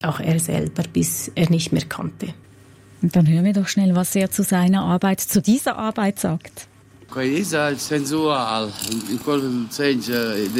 auch er selber, bis er nicht mehr konnte. Und dann hören wir doch schnell, was er zu dieser Arbeit sagt. Questa è sensual, in quel senso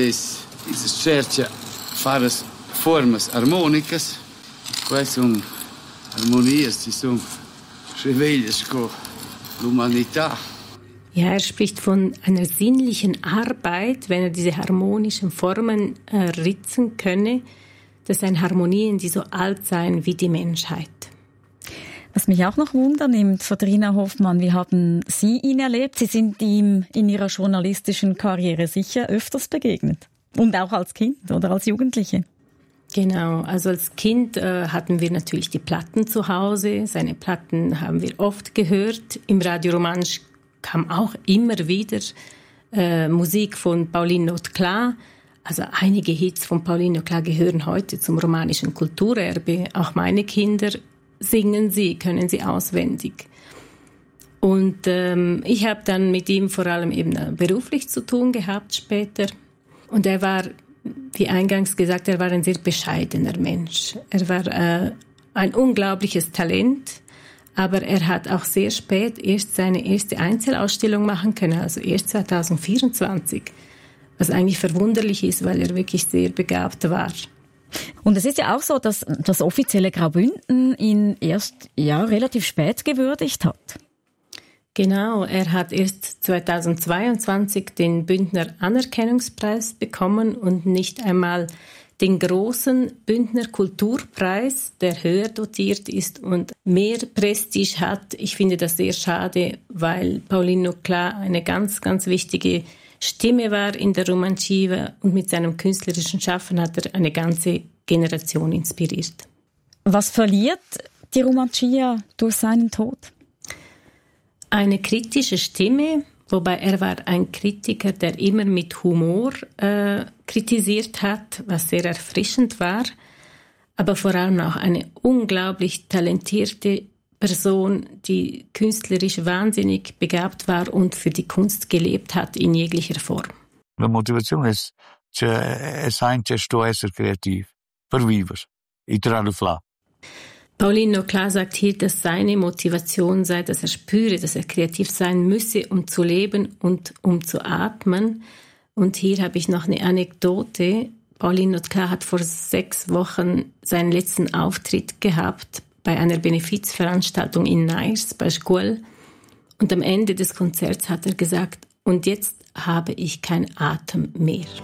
cerca fare formas harmonicas, queste sono armonie, die sono riveglias con l'umanità. Ja, er spricht von einer sinnlichen Arbeit, wenn er diese harmonischen Formen ritzen könne. Das sind Harmonien, die so alt seien wie die Menschheit. Was mich auch noch wundernimmt, Verdrina Hoffmann, wie haben Sie ihn erlebt? Sie sind ihm in Ihrer journalistischen Karriere sicher öfters begegnet. Und auch als Kind oder als Jugendliche. Genau, also als Kind hatten wir natürlich die Platten zu Hause. Seine Platten haben wir oft gehört. Im Radio Romansch kam auch immer wieder Musik von Pauline Notcla. Also einige Hits von Pauline Notcla gehören heute zum romanischen Kulturerbe. Auch meine Kinder singen sie, können sie auswendig. Und ich habe dann mit ihm vor allem eben beruflich zu tun gehabt später. Und er war, wie eingangs gesagt, er war ein sehr bescheidener Mensch. Er war ein unglaubliches Talent, aber er hat auch sehr spät erst seine erste Einzelausstellung machen können, also erst 2024, was eigentlich verwunderlich ist, weil er wirklich sehr begabt war. Und es ist ja auch so, dass das offizielle Graubünden ihn erst relativ spät gewürdigt hat. Genau, er hat erst 2022 den Bündner Anerkennungspreis bekommen und nicht einmal den großen Bündner Kulturpreis, der höher dotiert ist und mehr Prestige hat. Ich finde das sehr schade, weil Pauline Notcla eine ganz, ganz wichtige Stimme war in der Romantica und mit seinem künstlerischen Schaffen hat er eine ganze Generation inspiriert. Was verliert die Romantica durch seinen Tod? Eine kritische Stimme, wobei er war ein Kritiker, der immer mit Humor kritisiert hat, was sehr erfrischend war, aber vor allem auch eine unglaublich talentierte Person, die künstlerisch wahnsinnig begabt war und für die Kunst gelebt hat in jeglicher Form. La motivazione è sempre essere creativ, per vivere, e tirare fla. Pauline Notcla sagt hier, dass seine Motivation sei, dass er spüre, dass er kreativ sein müsse, um zu leben und um zu atmen. Und hier habe ich noch eine Anekdote. Pauline Notcla hat vor 6 Wochen seinen letzten Auftritt gehabt bei einer Benefizveranstaltung in Neirs bei Scuol. Und am Ende des Konzerts hat er gesagt, und jetzt habe ich keinen Atem mehr.